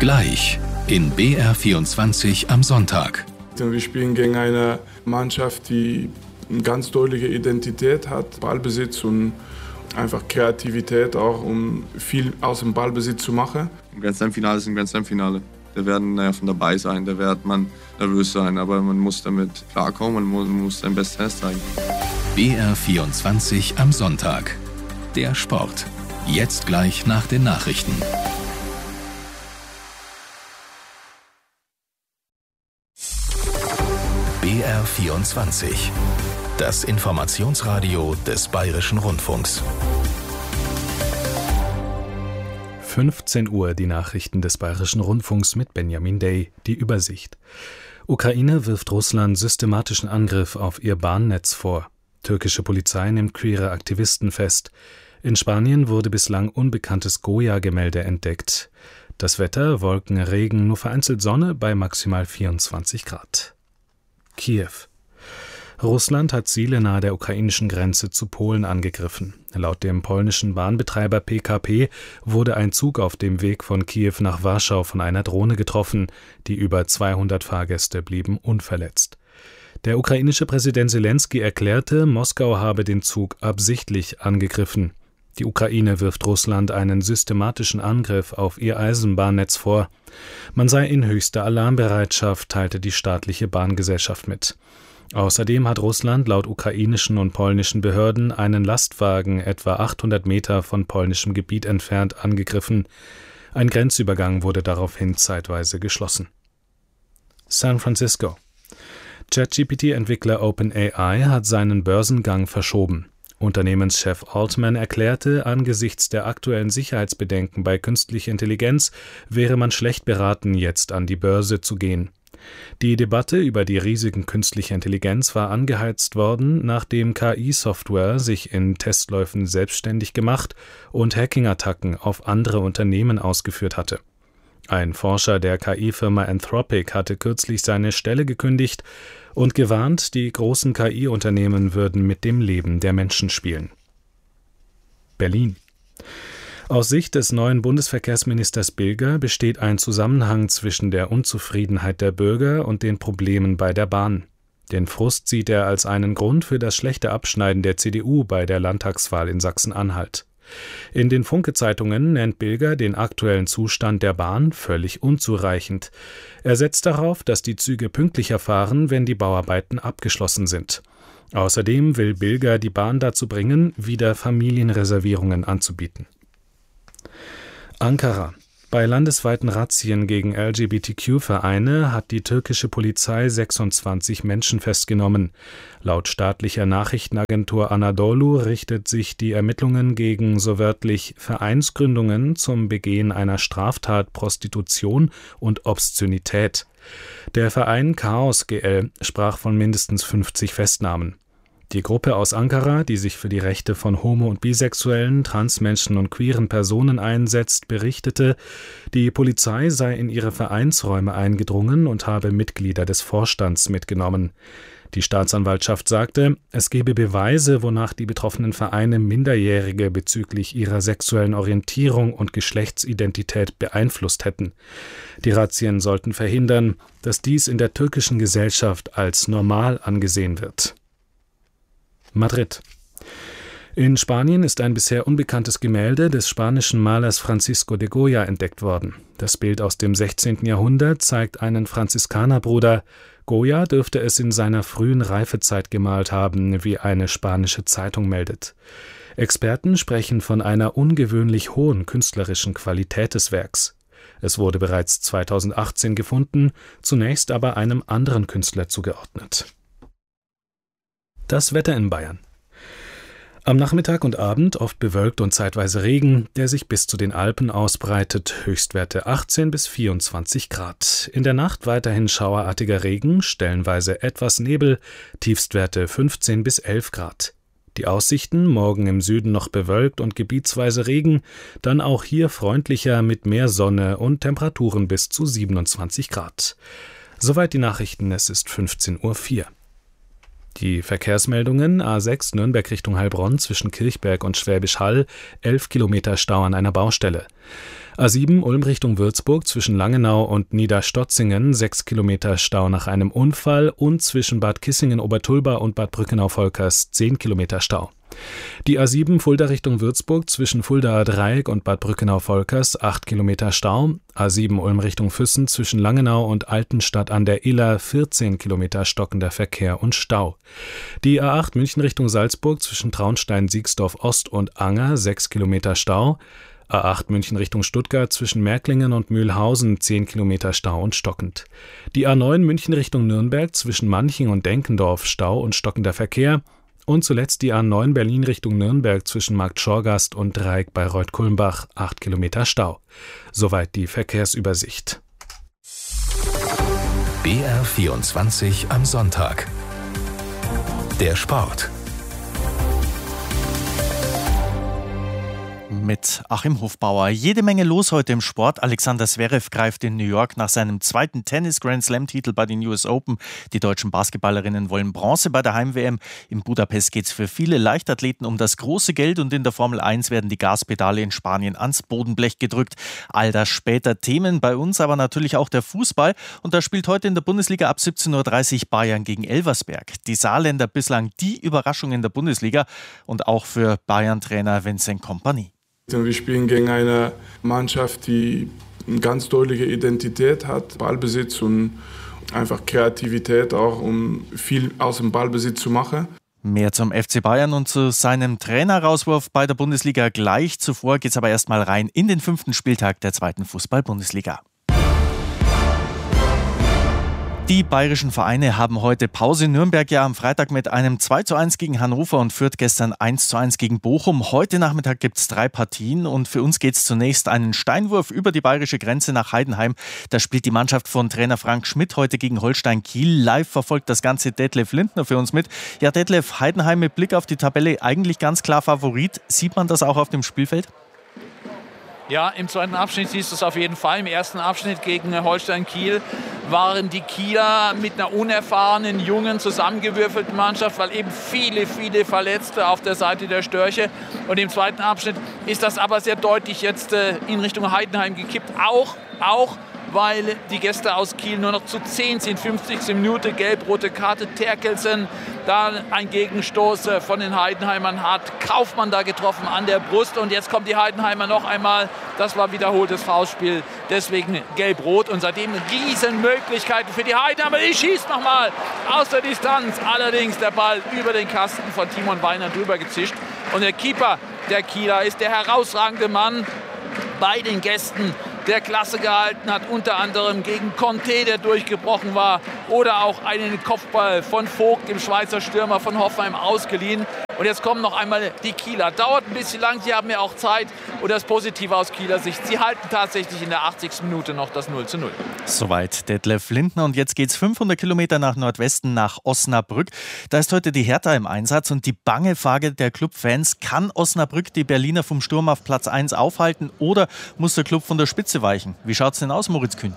Gleich in BR24 am Sonntag. Wir spielen gegen eine Mannschaft, die eine ganz deutliche Identität hat, Ballbesitz und einfach Kreativität auch, um viel aus dem Ballbesitz zu machen. Ein Grand Slam-Finale ist ein Grand Slam-Finale. Da werden von dabei sein, da wird man nervös sein, aber man muss damit klarkommen, man muss sein Bestes zeigen. BR24 am Sonntag. Der Sport. Jetzt gleich nach den Nachrichten. BR24. Das Informationsradio des Bayerischen Rundfunks. 15 Uhr die Nachrichten des Bayerischen Rundfunks mit Benjamin Day. Die Übersicht. Ukraine wirft Russland systematischen Angriff auf ihr Bahnnetz vor. Türkische Polizei nimmt queere Aktivisten fest. In Spanien wurde bislang unbekanntes Goya-Gemälde entdeckt. Das Wetter: Wolken, Regen, nur vereinzelt Sonne bei maximal 24 Grad. Kiew. Russland hat Ziele nahe der ukrainischen Grenze zu Polen angegriffen. Laut dem polnischen Bahnbetreiber PKP wurde ein Zug auf dem Weg von Kiew nach Warschau von einer Drohne getroffen. Die über 200 Fahrgäste blieben unverletzt. Der ukrainische Präsident Selenskyj erklärte, Moskau habe den Zug absichtlich angegriffen. Die Ukraine wirft Russland einen systematischen Angriff auf ihr Eisenbahnnetz vor. Man sei in höchster Alarmbereitschaft, teilte die staatliche Bahngesellschaft mit. Außerdem hat Russland laut ukrainischen und polnischen Behörden einen Lastwagen etwa 800 Meter von polnischem Gebiet entfernt angegriffen. Ein Grenzübergang wurde daraufhin zeitweise geschlossen. San Francisco. ChatGPT-Entwickler OpenAI hat seinen Börsengang verschoben. Unternehmenschef Altman erklärte, angesichts der aktuellen Sicherheitsbedenken bei künstlicher Intelligenz wäre man schlecht beraten, jetzt an die Börse zu gehen. Die Debatte über die Risiken künstlicher Intelligenz war angeheizt worden, nachdem KI-Software sich in Testläufen selbstständig gemacht und Hacking-Attacken auf andere Unternehmen ausgeführt hatte. Ein Forscher der KI-Firma Anthropic hatte kürzlich seine Stelle gekündigt und gewarnt, die großen KI-Unternehmen würden mit dem Leben der Menschen spielen. Berlin. Aus Sicht des neuen Bundesverkehrsministers Bilger besteht ein Zusammenhang zwischen der Unzufriedenheit der Bürger und den Problemen bei der Bahn. Den Frust sieht er als einen Grund für das schlechte Abschneiden der CDU bei der Landtagswahl in Sachsen-Anhalt. In den Funke-Zeitungen nennt Bilger den aktuellen Zustand der Bahn völlig unzureichend. Er setzt darauf, dass die Züge pünktlicher fahren, wenn die Bauarbeiten abgeschlossen sind. Außerdem will Bilger die Bahn dazu bringen, wieder Familienreservierungen anzubieten. Ankara. Bei landesweiten Razzien gegen LGBTQ-Vereine hat die türkische Polizei 26 Menschen festgenommen. Laut staatlicher Nachrichtenagentur Anadolu richtet sich die Ermittlungen gegen so wörtlich Vereinsgründungen zum Begehen einer Straftat Prostitution und Obszönität. Der Verein Chaos GL sprach von mindestens 50 Festnahmen. Die Gruppe aus Ankara, die sich für die Rechte von homo- und bisexuellen, Transmenschen und queeren Personen einsetzt, berichtete, die Polizei sei in ihre Vereinsräume eingedrungen und habe Mitglieder des Vorstands mitgenommen. Die Staatsanwaltschaft sagte, es gebe Beweise, wonach die betroffenen Vereine Minderjährige bezüglich ihrer sexuellen Orientierung und Geschlechtsidentität beeinflusst hätten. Die Razzien sollten verhindern, dass dies in der türkischen Gesellschaft als normal angesehen wird. Madrid. In Spanien ist ein bisher unbekanntes Gemälde des spanischen Malers Francisco de Goya entdeckt worden. Das Bild aus dem 16. Jahrhundert zeigt einen Franziskanerbruder. Goya dürfte es in seiner frühen Reifezeit gemalt haben, wie eine spanische Zeitung meldet. Experten sprechen von einer ungewöhnlich hohen künstlerischen Qualität des Werks. Es wurde bereits 2018 gefunden, zunächst aber einem anderen Künstler zugeordnet. Das Wetter in Bayern. Am Nachmittag und Abend oft bewölkt und zeitweise Regen, der sich bis zu den Alpen ausbreitet, Höchstwerte 18 bis 24 Grad. In der Nacht weiterhin schauerartiger Regen, stellenweise etwas Nebel, Tiefstwerte 15 bis 11 Grad. Die Aussichten: morgen im Süden noch bewölkt und gebietsweise Regen, dann auch hier freundlicher mit mehr Sonne und Temperaturen bis zu 27 Grad. Soweit die Nachrichten, es ist 15:04 Uhr. Die Verkehrsmeldungen: A6 Nürnberg Richtung Heilbronn zwischen Kirchberg und Schwäbisch Hall, 11 Kilometer Stau an einer Baustelle. A7 Ulm Richtung Würzburg zwischen Langenau und Niederstotzingen 6 Kilometer Stau nach einem Unfall und zwischen Bad Kissingen-Obertulba und Bad Brückenau-Volkers 10 Kilometer Stau. Die A7 Fulda Richtung Würzburg zwischen Fuldaer Dreieck und Bad Brückenau-Volkers 8 Kilometer Stau, A7 Ulm Richtung Füssen zwischen Langenau und Altenstadt an der Iller 14 Kilometer stockender Verkehr und Stau. Die A8 München Richtung Salzburg zwischen Traunstein-Siegsdorf Ost und Anger 6 Kilometer Stau, A8 München Richtung Stuttgart zwischen Märklingen und Mühlhausen 10 Kilometer Stau und stockend. Die A9 München Richtung Nürnberg zwischen Manching und Denkendorf Stau und stockender Verkehr. Und zuletzt die A9 Berlin Richtung Nürnberg zwischen Markt Schorgast und Dreieck bei Reuth-Kulmbach 8 Kilometer Stau. Soweit die Verkehrsübersicht. BR24 am Sonntag. Der Sport. Mit Achim Hofbauer. Jede Menge los heute im Sport. Alexander Zverev greift in New York nach seinem zweiten Tennis-Grand-Slam-Titel bei den US Open. Die deutschen Basketballerinnen wollen Bronze bei der Heim-WM. In Budapest geht es für viele Leichtathleten um das große Geld und in der Formel 1 werden die Gaspedale in Spanien ans Bodenblech gedrückt. All das später Themen. Bei uns aber natürlich auch der Fußball. Und da spielt heute in der Bundesliga ab 17.30 Uhr Bayern gegen Elversberg. Die Saarländer bislang die Überraschung in der Bundesliga und auch für Bayern-Trainer Vincent Kompany. Wir spielen gegen eine Mannschaft, die eine ganz deutliche Identität hat, Ballbesitz und einfach Kreativität auch, um viel aus dem Ballbesitz zu machen. Mehr zum FC Bayern und zu seinem Trainerauswurf bei der Bundesliga gleich. Zuvor geht es aber erstmal rein in den 5. Spieltag der 2. Fußball-Bundesliga. Die bayerischen Vereine haben heute Pause. Nürnberg ja am Freitag mit einem 2:1 gegen Hannover und Fürth gestern 1:1 gegen Bochum. Heute Nachmittag gibt es 3 Partien und für uns geht es zunächst einen Steinwurf über die bayerische Grenze nach Heidenheim. Da spielt die Mannschaft von Trainer Frank Schmidt heute gegen Holstein Kiel. Live verfolgt das Ganze Detlef Lindner für uns mit. Ja, Detlef, Heidenheim mit Blick auf die Tabelle eigentlich ganz klar Favorit. Sieht man das auch auf dem Spielfeld? Ja, im zweiten Abschnitt siehst du es auf jeden Fall. Im ersten Abschnitt gegen Holstein Kiel waren die Kieler mit einer unerfahrenen, jungen, zusammengewürfelten Mannschaft, weil eben viele Verletzte auf der Seite der Störche. Und im zweiten Abschnitt ist das aber sehr deutlich jetzt in Richtung Heidenheim gekippt. Auch weil die Gäste aus Kiel nur noch zu 10 sind. 50. Minute, gelb-rote Karte, Terkelsen. Da ein Gegenstoß von den Heidenheimern hat Kaufmann da getroffen an der Brust. Und jetzt kommt die Heidenheimer noch einmal. Das war wiederholtes Foulspiel. Deswegen gelb-rot. Und seitdem Riesenmöglichkeiten für die Heidenheimer. Die schießt nochmal aus der Distanz. Allerdings der Ball über den Kasten von Timon Weiner drüber gezischt. Und der Keeper der Kieler ist der herausragende Mann bei den Gästen, der Klasse gehalten hat, unter anderem gegen Conte, der durchgebrochen war, oder auch einen Kopfball von Vogt, dem Schweizer Stürmer von Hoffenheim, ausgeliehen. Und jetzt kommen noch einmal die Kieler. Dauert ein bisschen lang, sie haben ja auch Zeit. Und das Positive aus Kieler Sicht, sie halten tatsächlich in der 80. Minute noch das 0:0. Soweit Detlef Lindner. Und jetzt geht es 500 Kilometer nach Nordwesten, nach Osnabrück. Da ist heute die Hertha im Einsatz und die bange Frage der Clubfans: Kann Osnabrück die Berliner vom Sturm auf Platz 1 aufhalten oder muss der Club von der Spitze weichen? Wie schaut es denn aus, Moritz Kühn?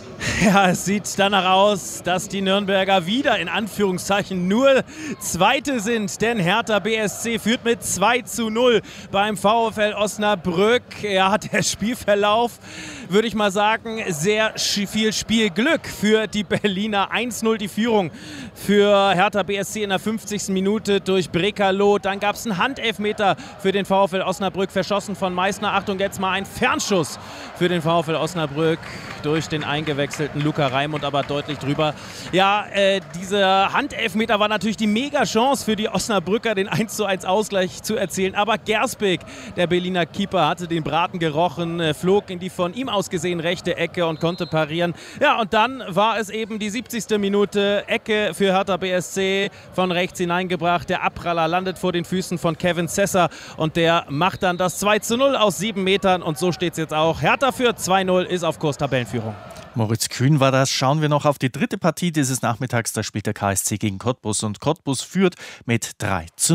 Ja, es sieht danach aus, dass die Nürnberger wieder in Anführungszeichen nur Zweite sind, denn Hertha BSC führt mit 2:0 beim VfL Osnabrück. Ja, der Spielverlauf, würde ich mal sagen, sehr viel Spielglück für die Berliner. 1:0 die Führung für Hertha BSC in der 50. Minute durch Brekalo. Dann gab es einen Handelfmeter für den VfL Osnabrück, verschossen von Meissner. Achtung, jetzt mal ein Fernschuss für den VfL Osnabrück durch den eingewechselten Luca Raimund, aber deutlich drüber. Ja, dieser Handelfmeter war natürlich die Mega-Chance für die Osnabrücker, den 1:1 Ausgleich zu erzielen. Aber Gersbeck, der Berliner Keeper, hatte den Braten gerochen, flog in die von ihm aus gesehen rechte Ecke und konnte parieren. Ja, und dann war es eben die 70. Minute, Ecke für Hertha BSC, von rechts hineingebracht. Der Abpraller landet vor den Füßen von Kevin Sesser und der macht dann das 2:0 aus 7 Metern und so steht es jetzt auch. Hertha führt 2:0, ist auf Kurs Tabellenführung. Moritz Kühn war das. Schauen wir noch auf die dritte Partie dieses Nachmittags. Da spielt der KSC gegen Cottbus und Cottbus führt mit 3:0.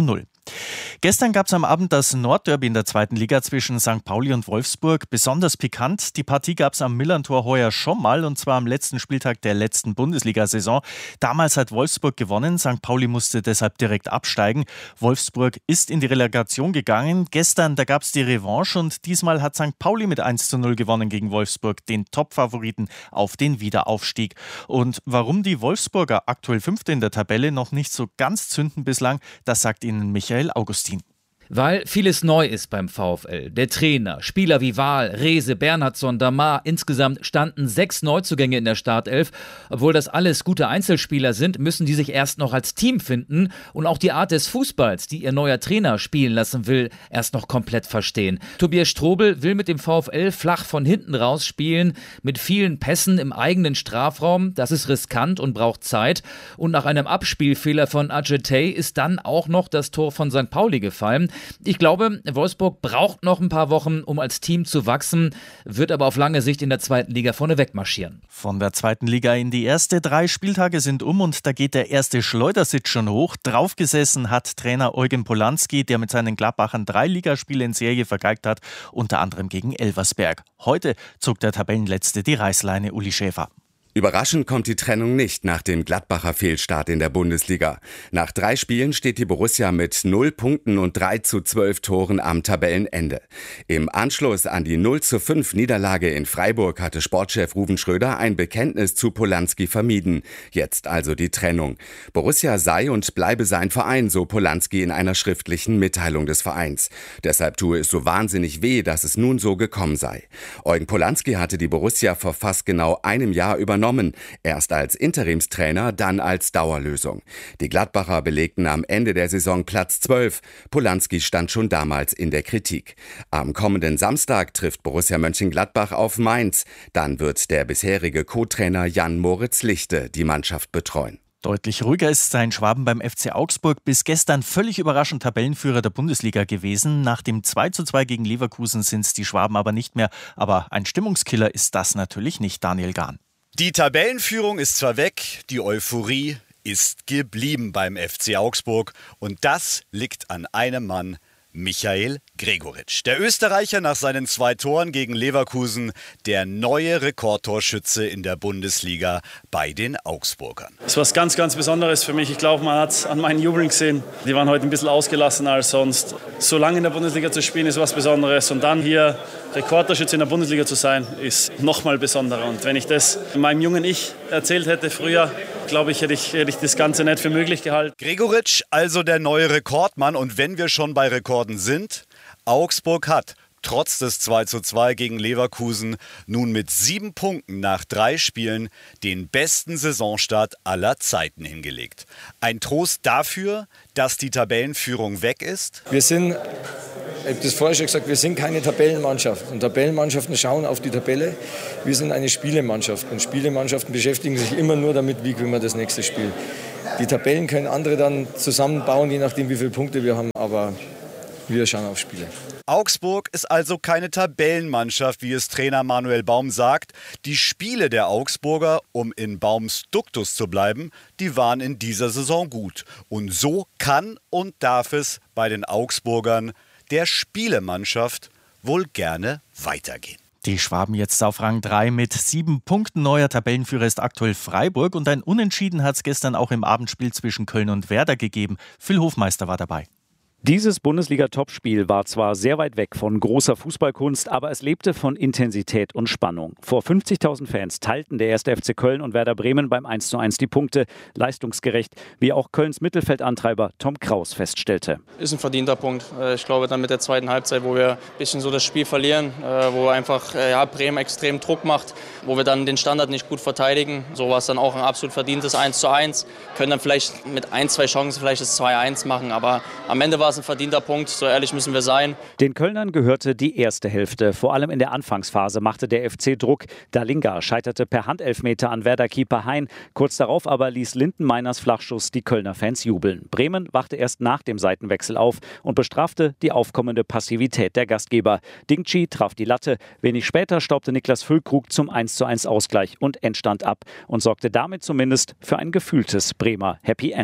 Gestern gab es am Abend das Nordderby in der 2. Liga zwischen St. Pauli und Wolfsburg. Besonders pikant, die Partie gab es am Millerntor heuer schon mal, und zwar am letzten Spieltag der letzten Bundesliga-Saison. Damals hat Wolfsburg gewonnen, St. Pauli musste deshalb direkt absteigen. Wolfsburg ist in die Relegation gegangen. Gestern, da gab es die Revanche, und diesmal hat St. Pauli mit 1:0 gewonnen gegen Wolfsburg, den Top-Favoriten auf den Wiederaufstieg. Und warum die Wolfsburger, aktuell Fünfte in der Tabelle, noch nicht so ganz zünden bislang, das sagt Ihnen Michael Augustin. Weil vieles neu ist beim VfL. Der Trainer, Spieler wie Wahl, Rehse, Bernhardsson, Damar. Insgesamt standen 6 Neuzugänge in der Startelf. Obwohl das alles gute Einzelspieler sind, müssen die sich erst noch als Team finden und auch die Art des Fußballs, die ihr neuer Trainer spielen lassen will, erst noch komplett verstehen. Tobias Strobel will mit dem VfL flach von hinten raus spielen, mit vielen Pässen im eigenen Strafraum. Das ist riskant und braucht Zeit. Und nach einem Abspielfehler von Adjetey ist dann auch noch das Tor von St. Pauli gefallen. Ich glaube, Wolfsburg braucht noch ein paar Wochen, um als Team zu wachsen, wird aber auf lange Sicht in der 2. Liga vorne wegmarschieren. Von der 2. Liga in die erste. 3 Spieltage sind und da geht der erste Schleudersitz schon hoch. Draufgesessen hat Trainer Eugen Polanski, der mit seinen Gladbachern 3 Ligaspiele in Serie vergeigt hat, unter anderem gegen Elversberg. Heute zog der Tabellenletzte die Reißleine, Uli Schäfer. Überraschend kommt die Trennung nicht nach dem Gladbacher Fehlstart in der Bundesliga. Nach 3 Spielen steht die Borussia mit 0 Punkten und 3:12 Toren am Tabellenende. Im Anschluss an die 0:5 Niederlage in Freiburg hatte Sportchef Ruven Schröder ein Bekenntnis zu Polanski vermieden. Jetzt also die Trennung. Borussia sei und bleibe sein Verein, so Polanski in einer schriftlichen Mitteilung des Vereins. Deshalb tue es so wahnsinnig weh, dass es nun so gekommen sei. Eugen Polanski hatte die Borussia vor fast genau einem Jahr übernommen. Erst als Interimstrainer, dann als Dauerlösung. Die Gladbacher belegten am Ende der Saison Platz 12. Polanski stand schon damals in der Kritik. Am kommenden Samstag trifft Borussia Mönchengladbach auf Mainz. Dann wird der bisherige Co-Trainer Jan-Moritz Lichte die Mannschaft betreuen. Deutlich ruhiger ist sein Schwaben beim FC Augsburg. Bis gestern völlig überraschend Tabellenführer der Bundesliga gewesen. Nach dem 2:2 gegen Leverkusen sind es die Schwaben aber nicht mehr. Aber ein Stimmungskiller ist das natürlich nicht, Daniel Gahn. Die Tabellenführung ist zwar weg, die Euphorie ist geblieben beim FC Augsburg. Und das liegt an einem Mann, Michail Gregoritsch. Der Österreicher nach seinen 2 Toren gegen Leverkusen, der neue Rekordtorschütze in der Bundesliga bei den Augsburgern. Das ist was ganz, ganz Besonderes für mich. Ich glaube, man hat es an meinen Jubeln gesehen. Die waren heute ein bisschen ausgelassener als sonst. So lange in der Bundesliga zu spielen, ist was Besonderes. Und dann hier Rekordtorschütze in der Bundesliga zu sein, ist noch mal besonderer. Und wenn ich das meinem jungen Ich erzählt hätte früher, glaube ich, hätte ich das Ganze nicht für möglich gehalten. Gregoritsch, also der neue Rekordmann. Und wenn wir schon bei Rekorden sind, Augsburg hat trotz des 2:2 gegen Leverkusen nun mit 7 Punkten nach 3 Spielen den besten Saisonstart aller Zeiten hingelegt. Ein Trost dafür, dass die Tabellenführung weg ist. Ich habe das vorher schon gesagt, wir sind keine Tabellenmannschaft. Und Tabellenmannschaften schauen auf die Tabelle. Wir sind eine Spielemannschafft. Und Spielemannschaften beschäftigen sich immer nur damit, wie gewinnen wir das nächste Spiel. Die Tabellen können andere dann zusammenbauen, je nachdem, wie viele Punkte wir haben. Aber wir schauen auf Spiele. Augsburg ist also keine Tabellenmannschaft, wie es Trainer Manuel Baum sagt. Die Spiele der Augsburger, um in Baums Duktus zu bleiben, die waren in dieser Saison gut. Und so kann und darf es bei den Augsburgern, der Spielemannschaft, wohl gerne weitergehen. Die Schwaben jetzt auf Rang 3 mit 7 Punkten. Neuer Tabellenführer ist aktuell Freiburg. Und ein Unentschieden hat es gestern auch im Abendspiel zwischen Köln und Werder gegeben. Phil Hofmeister war dabei. Dieses Bundesliga-Topspiel war zwar sehr weit weg von großer Fußballkunst, aber es lebte von Intensität und Spannung. Vor 50.000 Fans teilten der 1. FC Köln und Werder Bremen beim 1:1 die Punkte. Leistungsgerecht, wie auch Kölns Mittelfeldantreiber Tom Kraus feststellte. Ist ein verdienter Punkt. Ich glaube, dann mit der zweiten Halbzeit, wo wir ein bisschen so das Spiel verlieren, wo einfach Bremen extrem Druck macht, wo wir dann den Standard nicht gut verteidigen. So war es dann auch ein absolut verdientes 1:1. Können dann vielleicht mit 1-2 Chancen vielleicht das 2:1 machen, aber am Ende war es ein verdienter Punkt, so ehrlich müssen wir sein. Den Kölnern gehörte die erste Hälfte. Vor allem in der Anfangsphase machte der FC Druck. Dalinga scheiterte per Handelfmeter an Werder-Keeper Hein. Kurz darauf aber ließ Lindenmeiners Flachschuss die Kölner Fans jubeln. Bremen wachte erst nach dem Seitenwechsel auf und bestrafte die aufkommende Passivität der Gastgeber. Dingchi traf die Latte. Wenig später staubte Niklas Füllkrug zum 1:1 Ausgleich und Endstand ab und sorgte damit zumindest für ein gefühltes Bremer Happy End.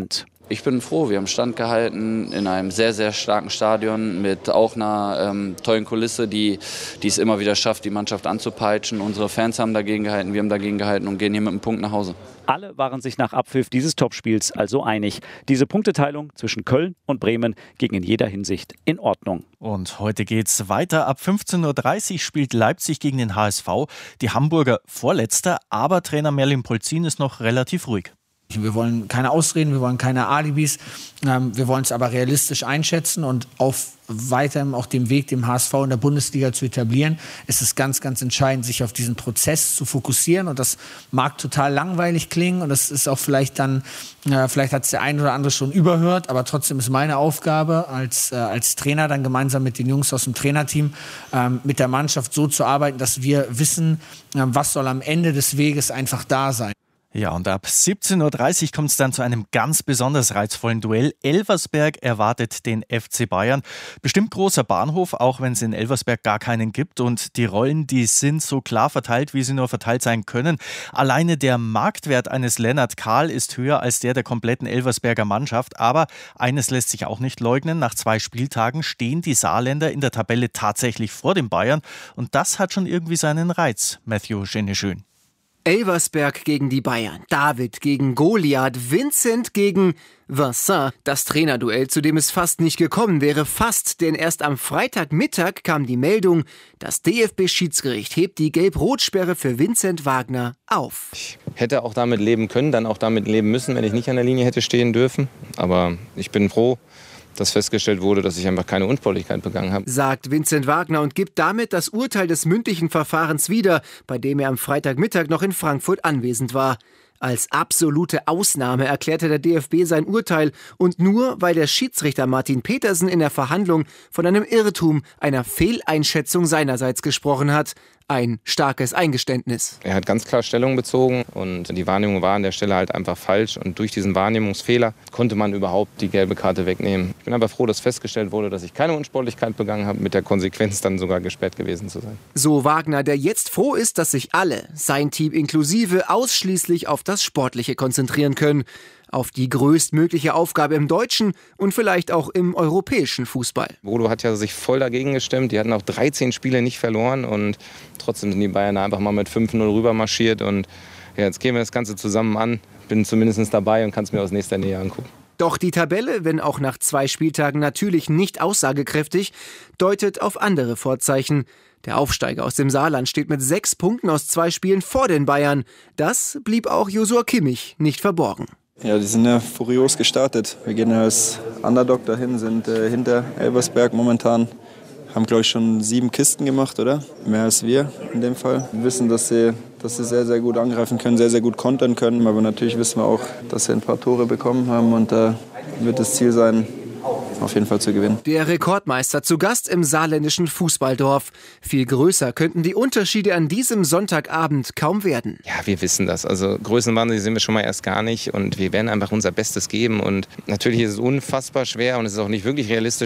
Ich bin froh, wir haben standgehalten in einem sehr, sehr starken Stadion mit auch einer tollen Kulisse, die es immer wieder schafft, die Mannschaft anzupeitschen. Unsere Fans haben dagegen gehalten, wir haben dagegen gehalten und gehen hier mit einem Punkt nach Hause. Alle waren sich nach Abpfiff dieses Topspiels also einig. Diese Punkteteilung zwischen Köln und Bremen ging in jeder Hinsicht in Ordnung. Und heute geht's weiter. Ab 15:30 Uhr spielt Leipzig gegen den HSV. Die Hamburger Vorletzter, aber Trainer Merlin Polzin ist noch relativ ruhig. Wir wollen keine Ausreden, wir wollen keine Alibis. Wir wollen es aber realistisch einschätzen und auf weiterem auch dem Weg, dem HSV in der Bundesliga zu etablieren, ist es ganz, ganz entscheidend, sich auf diesen Prozess zu fokussieren. Und das mag total langweilig klingen und das ist auch vielleicht dann, vielleicht hat es der eine oder andere schon überhört, aber trotzdem ist meine Aufgabe als Trainer dann gemeinsam mit den Jungs aus dem Trainerteam mit der Mannschaft so zu arbeiten, dass wir wissen, was soll am Ende des Weges einfach da sein. Ja, und ab 17:30 Uhr kommt es dann zu einem ganz besonders reizvollen Duell. Elversberg erwartet den FC Bayern. Bestimmt großer Bahnhof, auch wenn es in Elversberg gar keinen gibt. Und die Rollen, die sind so klar verteilt, wie sie nur verteilt sein können. Alleine der Marktwert eines Lennart Kahl ist höher als der kompletten Elversberger Mannschaft. Aber eines lässt sich auch nicht leugnen. Nach 2 Spieltagen stehen die Saarländer in der Tabelle tatsächlich vor den Bayern. Und das hat schon irgendwie seinen Reiz. Matthew Geneschön. Elversberg gegen die Bayern, David gegen Goliath, Vincent gegen Vincent. Das Trainerduell, zu dem es fast nicht gekommen wäre, fast, denn erst am Freitagmittag kam die Meldung, das DFB-Schiedsgericht hebt die Gelb-Rot-Sperre für Vincent Wagner auf. Ich hätte auch damit leben können, dann auch damit leben müssen, wenn ich nicht an der Linie hätte stehen dürfen. Aber ich bin froh, dass festgestellt wurde, dass ich einfach keine Unsportlichkeit begangen habe. Sagt Vincent Wagner und gibt damit das Urteil des mündlichen Verfahrens wieder, bei dem er am Freitagmittag noch in Frankfurt anwesend war. Als absolute Ausnahme erklärte der DFB sein Urteil und nur, weil der Schiedsrichter Martin Petersen in der Verhandlung von einem Irrtum, einer Fehleinschätzung seinerseits gesprochen hat. Ein starkes Eingeständnis. Er hat ganz klar Stellung bezogen und die Wahrnehmung war an der Stelle halt einfach falsch. Und durch diesen Wahrnehmungsfehler konnte man überhaupt die gelbe Karte wegnehmen. Ich bin einfach froh, dass festgestellt wurde, dass ich keine Unsportlichkeit begangen habe, mit der Konsequenz dann sogar gesperrt gewesen zu sein. So Wagner, der jetzt froh ist, dass sich alle, sein Team inklusive, ausschließlich auf das Sportliche konzentrieren können. Auf die größtmögliche Aufgabe im deutschen und vielleicht auch im europäischen Fußball. Bodo hat ja sich voll dagegen gestemmt. Die hatten auch 13 Spiele nicht verloren und trotzdem sind die Bayern einfach mal mit 5-0 rüber marschiert. Und ja, jetzt gehen wir das Ganze zusammen an. Bin zumindest dabei und kann es mir aus nächster Nähe angucken. Doch die Tabelle, wenn auch nach 2 Spieltagen natürlich nicht aussagekräftig, deutet auf andere Vorzeichen. Der Aufsteiger aus dem Saarland steht mit 6 Punkten aus 2 Spielen vor den Bayern. Das blieb auch Joshua Kimmich nicht verborgen. Ja, die sind ja furios gestartet. Wir gehen als Underdog dahin, sind hinter Elversberg momentan. Haben, glaube ich, schon 7 Kisten gemacht, oder? Mehr als wir in dem Fall. Wir wissen, dass sie sehr, sehr gut angreifen können, sehr, sehr gut kontern können. Aber natürlich wissen wir auch, dass sie ein paar Tore bekommen haben. Und da wird das Ziel sein, auf jeden Fall zu gewinnen. Der Rekordmeister zu Gast im saarländischen Fußballdorf. Viel größer könnten die Unterschiede an diesem Sonntagabend kaum werden. Ja, wir wissen das. Also Größenwahnsinn sind wir schon mal erst gar nicht. Und wir werden einfach unser Bestes geben. Und natürlich ist es unfassbar schwer und es ist auch nicht wirklich realistisch,